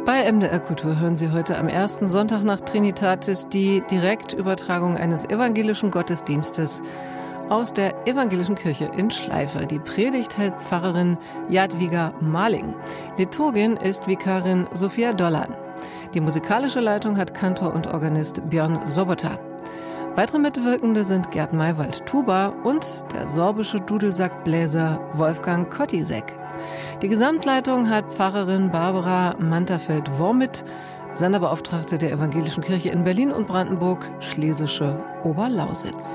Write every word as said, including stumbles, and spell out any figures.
Bei M D R Kultur hören Sie heute am ersten Sonntag nach Trinitatis die Direktübertragung eines evangelischen Gottesdienstes aus der Evangelischen Kirche in Schleife. Die Predigt hält Pfarrerin Jadwiga Maling. Liturgin ist Vikarin Sophia Dollan. Die musikalische Leitung hat Kantor und Organist Björn Sobota. Weitere Mitwirkende sind Gerd Maywald Tuba und der sorbische Dudelsackbläser Wolfgang Kottisek. Die Gesamtleitung hat Pfarrerin Barbara Manterfeld-Wormit, Senderbeauftragte der Evangelischen Kirche in Berlin und Brandenburg, Schlesische Oberlausitz.